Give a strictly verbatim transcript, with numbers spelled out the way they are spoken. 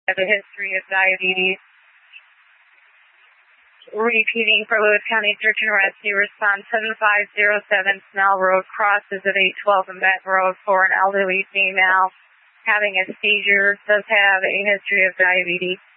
Have a history of diabetes. Repeating for Lewis County Search and Rescue, response seven five zero seven Snell Road, crosses of eight twelve and Benton Road for an elderly female having a seizure, does have a history of diabetes.